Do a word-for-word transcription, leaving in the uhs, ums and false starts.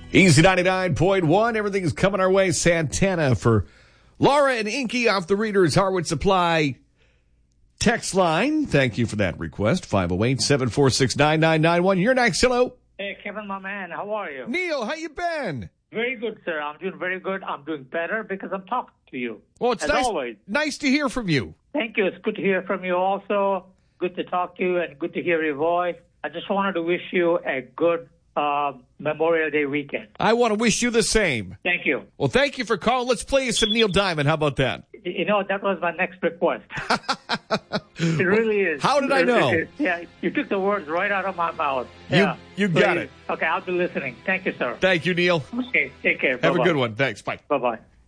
Easy ninety-nine point one. Everything's coming our way. Santana for Laura and Inky off the Reader's Hardwood Supply text line. Thank you for that request. five oh eight, seven four six, nine nine nine one. You're next. Hello. Hey, Kevin, my man. How are you? Neil, how you been? Very good, sir. I'm doing very good. I'm doing better because I'm talking to you. Well, it's As nice, always. nice to hear from you. Thank you. It's good to hear from you also. Good to talk to you and good to hear your voice. I just wanted to wish you a good uh, Memorial Day weekend. I want to wish you the same. Thank you. Well, thank you for calling. Let's play you some Neil Diamond. How about that? You know, that was my next request. It really is. How did I know? It, it, yeah, you took the words right out of my mouth. You, Yeah. you got Please. it. Okay, I'll be listening. Thank you, sir. Thank you, Neil. Okay, take care. Have Bye-bye. a good one. Thanks. Bye. Bye-bye.